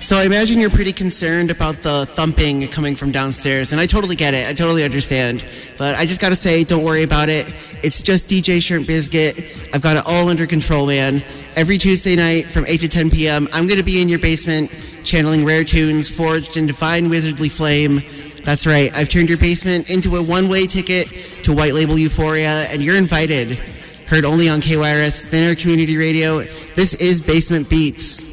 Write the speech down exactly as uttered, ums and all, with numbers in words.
So I imagine you're pretty concerned about the thumping coming from downstairs, and I totally get it. I totally understand. But I just got to say, don't worry about it. It's just D J Shrimp Biscuit. I've got it all under control, man. Every Tuesday night from eight to ten p.m., I'm going to be in your basement channeling rare tunes forged in divine wizardly flame. That's right. I've turned your basement into a one-way ticket to white label euphoria, and you're invited. Heard only on K Y R S Thin Air Community Radio. This is Basement Beats.